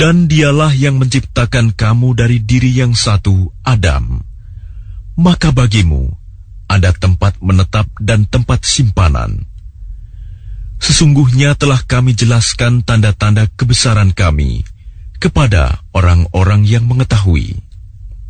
Dan dialah yang menciptakan kamu dari diri yang satu, Adam. Maka bagimu ada tempat menetap dan tempat simpanan. Sesungguhnya telah kami jelaskan tanda-tanda kebesaran kami kepada orang-orang yang mengetahui.